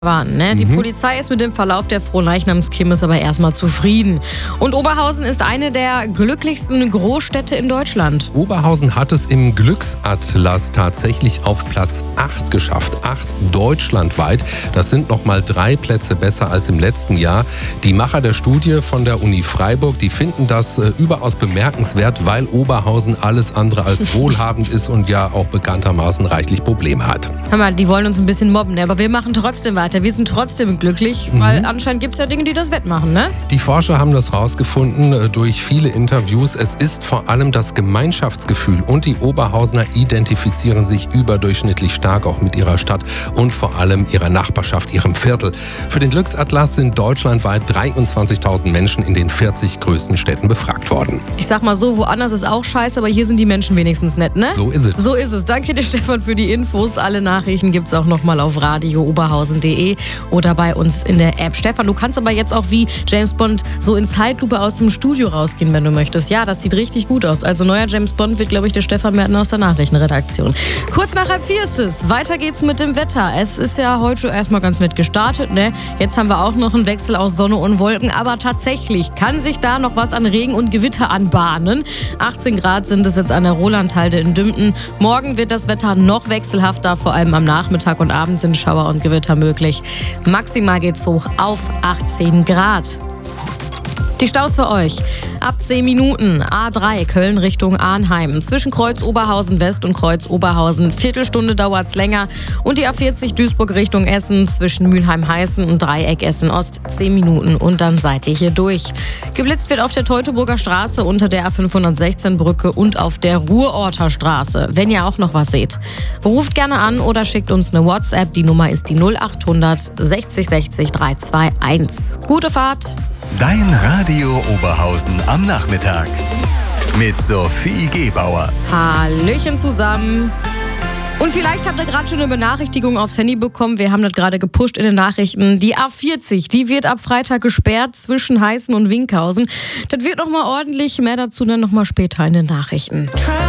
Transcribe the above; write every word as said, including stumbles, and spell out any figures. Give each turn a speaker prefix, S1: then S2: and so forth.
S1: Waren, ne? Die
S2: Mhm.
S1: Polizei ist mit dem Verlauf der Fronleichnamskirmes aber erstmal zufrieden. Und Oberhausen ist eine der glücklichsten Großstädte in Deutschland.
S2: Oberhausen hat es im Glücksatlas tatsächlich auf Platz acht geschafft. acht deutschlandweit. Das sind nochmal drei Plätze besser als im letzten Jahr. Die Macher der Studie von der Uni Freiburg, die finden das äh, überaus bemerkenswert, weil Oberhausen alles andere als wohlhabend ist und ja auch bekanntermaßen reichlich Probleme hat.
S1: Hör mal, die wollen uns ein bisschen mobben, ne? Aber wir machen trotzdem weiter. Wir sind trotzdem glücklich, weil
S2: Mhm.
S1: anscheinend gibt es ja Dinge, die das wettmachen, ne?
S2: Die Forscher haben das rausgefunden äh, durch viele Interviews. Es ist vor allem das Gemeinschaftsgefühl und die Oberhausener identifizieren sich überdurchschnittlich stark auch mit ihrer Stadt und vor allem ihrer Nachbarschaft, ihrem Viertel. Für den Glücksatlas sind deutschlandweit dreiundzwanzigtausend Menschen in den vierzig größten Städten befragt worden.
S1: Ich sag mal so, woanders ist auch scheiße, aber hier sind die Menschen wenigstens nett, ne?
S2: So ist es.
S1: So ist es. Danke dir, Stefan, für die Infos. Alle Nachrichten gibt's auch nochmal auf radio oberhausen punkt de oder bei uns in der App. Stefan, du kannst aber jetzt auch wie James Bond so in Zeitlupe aus dem Studio rausgehen, wenn du möchtest. Ja, das sieht richtig gut aus. Also neuer James Bond wird, glaube ich, der Stefan Merten aus der Nachrichtenredaktion. Kurz nach halb vier ist es. Weiter geht's mit dem Wetter. Es ist ja heute erstmal ganz nett gestartet, ne? Jetzt haben wir auch noch einen Wechsel aus Sonne und Wolken, aber tatsächlich kann sich da noch was an Regen und Gewitter anbahnen. achtzehn Grad sind es jetzt an der Rolandhalde in Dümpten. Morgen wird das Wetter noch wechselhafter, vor allem am Nachmittag und Abend sind Schauer und Gewitter möglich. Maximal geht's hoch auf achtzehn Grad. Die Staus für euch. Ab zehn Minuten. A drei Köln Richtung Arnheim. Zwischen Kreuz Oberhausen West und Kreuz Oberhausen. Viertelstunde dauert's länger. Und die A vierzig Duisburg Richtung Essen. Zwischen Mülheim-Heißen und Dreieck Essen Ost. zehn Minuten und dann seid ihr hier durch. Geblitzt wird auf der Teutoburger Straße unter der A fünfhundertsechzehn Brücke und auf der Ruhrorter Straße. Wenn ihr auch noch was seht. Ruft gerne an oder schickt uns eine WhatsApp. Die Nummer ist die null acht hundert sechzig sechzig dreihunderteinundzwanzig. Gute Fahrt!
S3: Dein Radio Oberhausen am Nachmittag mit Sophie Gebauer.
S1: Hallöchen zusammen. Und vielleicht habt ihr gerade schon eine Benachrichtigung aufs Handy bekommen. Wir haben das gerade gepusht in den Nachrichten. Die A vierzig, die wird ab Freitag gesperrt zwischen Heißen und Winkhausen. Das wird nochmal ordentlich. Mehr dazu dann nochmal später in den Nachrichten.